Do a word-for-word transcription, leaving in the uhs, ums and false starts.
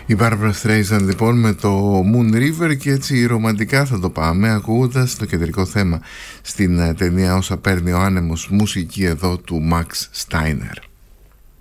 Η Barbra Streisand λοιπόν με το Moon River, και έτσι ρομαντικά θα το πάμε ακούγοντας το κεντρικό θέμα στην ταινία Όσα παίρνει ο άνεμος, μουσική εδώ του Max Steiner.